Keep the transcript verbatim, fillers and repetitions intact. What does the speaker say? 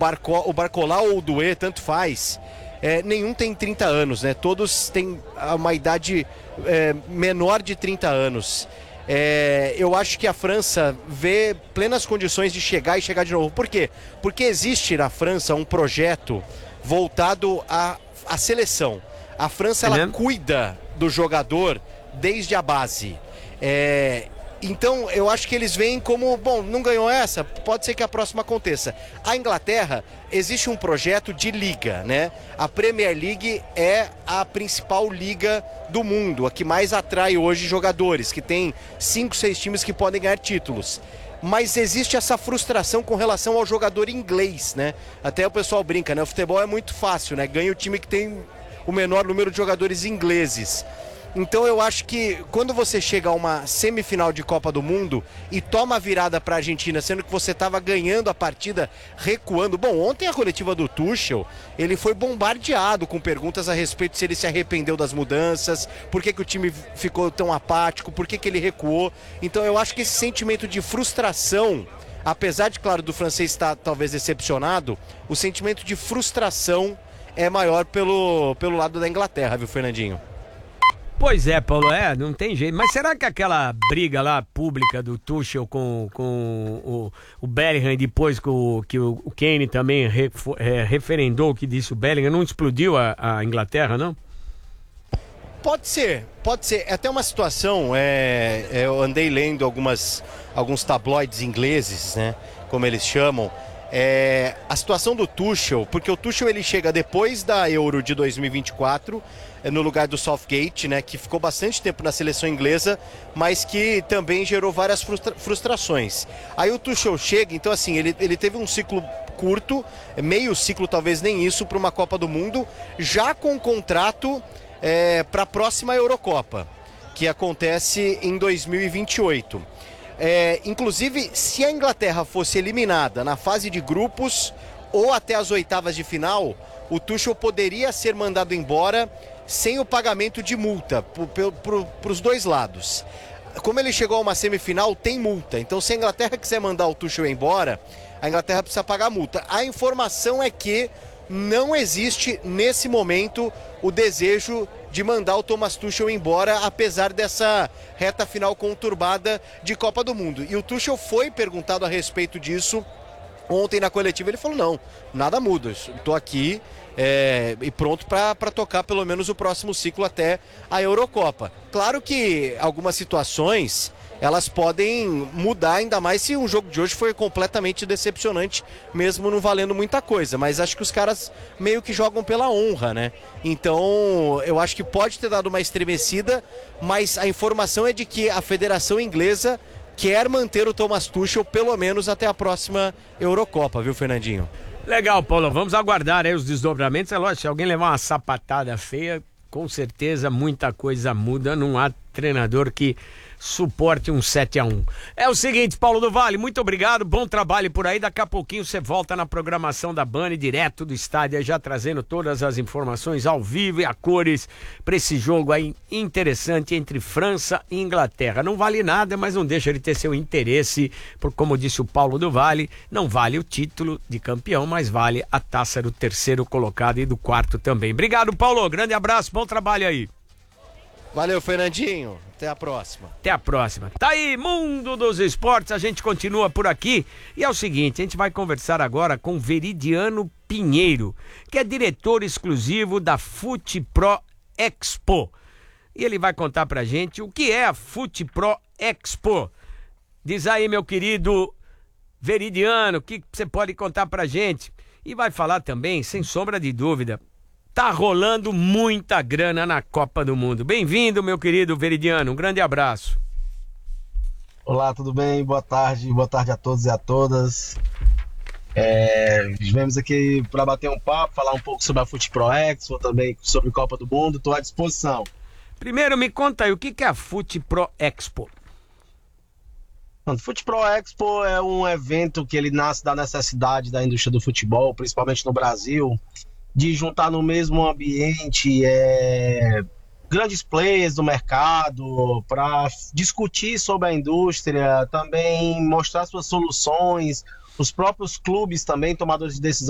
Barco, o Barcola ou o Doué, tanto faz, é, nenhum tem trinta anos, né? Todos têm uma idade é, menor de trinta anos. É, eu acho que a França vê plenas condições de chegar e chegar de novo. Por quê? Porque existe na França um projeto voltado à, à seleção. A França, ela cuida do jogador desde a base. É, então, eu acho que eles veem como, bom, não ganhou essa, pode ser que a próxima aconteça. A Inglaterra, existe um projeto de liga, né? A Premier League é a principal liga do mundo, a que mais atrai hoje jogadores, que tem cinco, seis times que podem ganhar títulos. Mas existe essa frustração com relação ao jogador inglês, né? Até o pessoal brinca, né? O futebol é muito fácil, né? Ganha o time que tem o menor número de jogadores ingleses. Então eu acho que quando você chega a uma semifinal de Copa do Mundo e toma a virada para a Argentina, sendo que você estava ganhando a partida, recuando. Bom, ontem a coletiva do Tuchel, ele foi bombardeado com perguntas a respeito se ele se arrependeu das mudanças, por que, que o time ficou tão apático, por que, que ele recuou. Então eu acho que esse sentimento de frustração, apesar de, claro, do francês estar talvez decepcionado, o sentimento de frustração é maior pelo, pelo lado da Inglaterra, viu, Fernandinho? Pois é, Paulo, é, não tem jeito. Mas será que aquela briga lá pública do Tuchel com, com o, o Bellingham, depois que o, que o, o Kane também re, é, referendou o que disse o Bellingham, não explodiu a, a Inglaterra, não? Pode ser, pode ser. É até uma situação, é, é, eu andei lendo algumas, alguns tabloides ingleses, né, como eles chamam, é, a situação do Tuchel, porque o Tuchel ele chega depois da Euro de dois mil e vinte e quatro, no lugar do Southgate, né, que ficou bastante tempo na seleção inglesa, mas que também gerou várias frustra- frustrações. Aí o Tuchel chega, então assim, ele, ele teve um ciclo curto, meio ciclo talvez nem isso, para uma Copa do Mundo, já com contrato é, para a próxima Eurocopa, que acontece em dois mil e vinte e oito. É, inclusive, se a Inglaterra fosse eliminada na fase de grupos ou até as oitavas de final, o Tuchel poderia ser mandado embora sem o pagamento de multa para os dois lados. Como ele chegou a uma semifinal, tem multa. Então, se a Inglaterra quiser mandar o Tuchel embora, a Inglaterra precisa pagar multa. A informação é que não existe, nesse momento, o desejo de mandar o Thomas Tuchel embora, apesar dessa reta final conturbada de Copa do Mundo. E o Tuchel foi perguntado a respeito disso ontem na coletiva. Ele falou, não, nada muda, estou aqui é, e pronto para tocar pelo menos o próximo ciclo até a Eurocopa. Claro que algumas situações elas podem mudar, ainda mais se um jogo de hoje foi completamente decepcionante, mesmo não valendo muita coisa, mas acho que os caras meio que jogam pela honra, né? Então eu acho que pode ter dado uma estremecida, mas a informação é de que a Federação Inglesa quer manter o Thomas Tuchel pelo menos até a próxima Eurocopa, viu, Fernandinho? Legal, Paulo, vamos aguardar aí os desdobramentos. É lógico, se alguém levar uma sapatada feia, com certeza muita coisa muda, não há treinador que suporte um sete a um. É o seguinte, Paulo do Vale, muito obrigado, bom trabalho por aí. Daqui a pouquinho você volta na programação da Band, direto do estádio, aí já trazendo todas as informações ao vivo e a cores para esse jogo aí interessante entre França e Inglaterra. Não vale nada, mas não deixa de ter seu interesse, por como disse o Paulo do Vale, não vale o título de campeão, mas vale a taça do terceiro colocado e do quarto também. Obrigado, Paulo, grande abraço, bom trabalho aí. Valeu, Fernandinho. Até a próxima. Até a próxima. Tá aí, Mundo dos Esportes, a gente continua por aqui. E é o seguinte, a gente vai conversar agora com Veridiano Pinheiro, que é diretor exclusivo da Fute Pro Expo. E ele vai contar pra gente o que é a Fute Pro Expo. Diz aí, meu querido Veridiano, o que você pode contar pra gente? E vai falar também, sem sombra de dúvida, tá rolando muita grana na Copa do Mundo. Bem-vindo, meu querido Veridiano. Um grande abraço. Olá, tudo bem? Boa tarde. Boa tarde a todos e a todas. É, viemos aqui para bater um papo, falar um pouco sobre a Fute Pro Expo, também sobre Copa do Mundo. Estou à disposição. Primeiro, me conta aí, o que é a Fute Pro Expo? A Fute Pro Expo é um evento que ele nasce da necessidade da indústria do futebol, principalmente no Brasil, de juntar no mesmo ambiente é, grandes players do mercado para discutir sobre a indústria, também mostrar suas soluções, os próprios clubes também, tomadores de decisão,